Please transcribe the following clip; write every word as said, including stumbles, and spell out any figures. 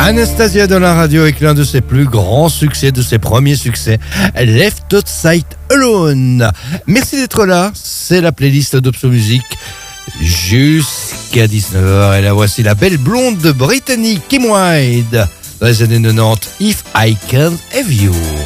Anastasia dans la radio avec l'un de ses plus grands succès, de ses premiers succès, Left Outside Alone. Merci d'être là, c'est la playlist d'Opso Music jusqu'à dix-neuf heures. Et là voici la belle blonde britannique Kim Wilde dans les années quatre-vingt-dix, If I Can't Have You.